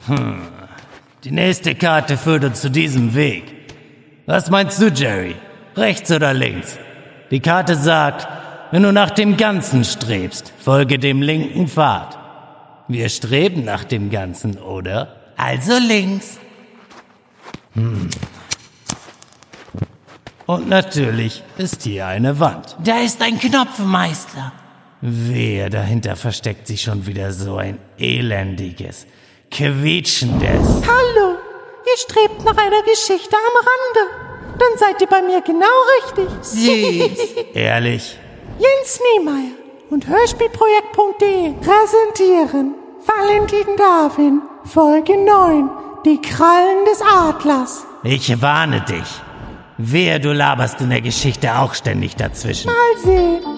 Die nächste Karte führt uns zu diesem Weg. Was meinst du, Jerry? Rechts oder links? Die Karte sagt, wenn du nach dem Ganzen strebst, folge dem linken Pfad. Wir streben nach dem Ganzen, oder? Also links. Und natürlich ist hier eine Wand. Da ist ein Knopfmeister. Wehe, dahinter versteckt sich schon wieder so ein elendiges, quietschendes... Hallo, ihr strebt nach einer Geschichte am Rande. Dann seid ihr bei mir genau richtig. Süß. Ehrlich? Jens Niemeyer und Hörspielprojekt.de präsentieren Valentin Darwin, Folge 9, die Krallen des Adlers. Ich warne dich. Wehe, du laberst in der Geschichte auch ständig dazwischen. Mal sehen.